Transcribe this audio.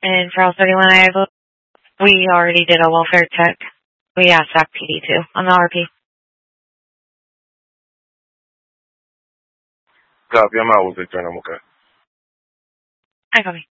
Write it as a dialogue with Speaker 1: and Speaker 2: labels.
Speaker 1: And for House 31, we already did a welfare check. We asked Sac PD too on the RP.
Speaker 2: Copy. I'm out with Victor and I'm okay.
Speaker 1: Hi, copy.